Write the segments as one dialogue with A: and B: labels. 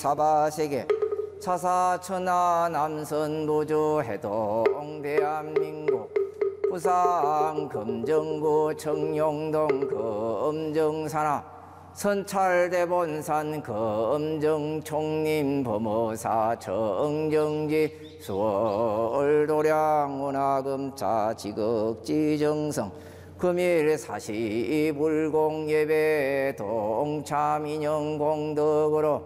A: 사바세계 차사천하 남선부주 해동 대한민국 부산 금정구 청룡동 금정산하 선찰대본산 금정총림 범어사 정정지 수월도량 운하금차 지극지정성 금일 사시불공예배 동참인영공덕으로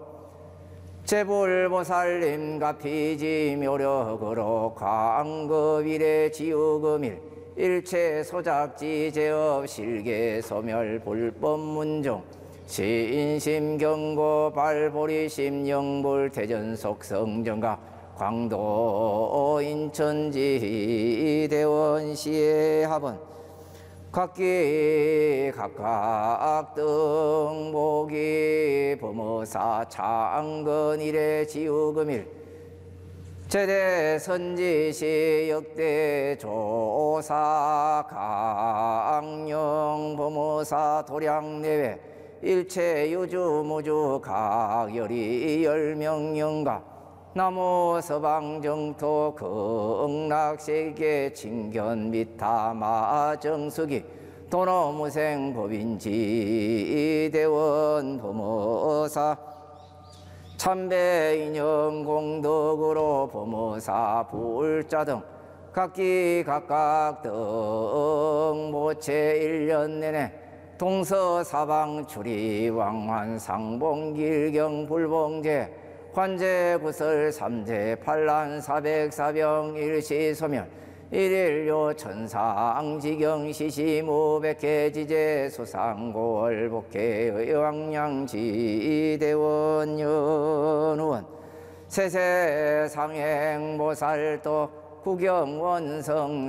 A: 제불보살님 가피지 묘력으로 광급일의 지우금일 일체 소작지 제업 실계 소멸 불법문종 신심경고 발보리심 영불 대전속성정가 광도 인천지 대원시의 합은 각기 각각 등복이 범어사 창건일의 지우금일 제대 선지시 역대 조사 강령 범어사 도량내외 일체 유주무주 각열이 열명영가 나무 서방정토 극락세계 칭견 미타마 정수기 도노무생 법인지 대원 범어사 참배인연 공덕으로 범어사 불자 등 각기 각각 등 모체 1년 내내 동서사방 출입 왕환 상봉길경 불봉제 관제 구설 삼재 반란 사백사병 일시소멸 일일요 천상지경 시시무백회 지제 수상고월 복회 의왕량지 대원 연우원 세세 상행보살도 구경원성